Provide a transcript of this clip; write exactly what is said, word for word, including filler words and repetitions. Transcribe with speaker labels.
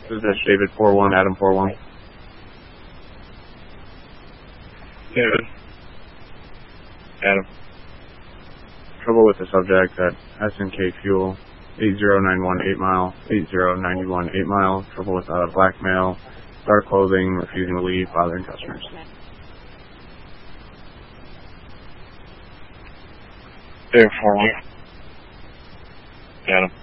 Speaker 1: This is David four one, Adam four one.
Speaker 2: David.
Speaker 1: Adam. Trouble with the subject at S N K Fuel, eight zero nine one eight mile, eight zero nine one eight mile. Trouble with uh, blackmail, dark clothing, refusing to leave, bothering customers.
Speaker 2: David four one. Adam.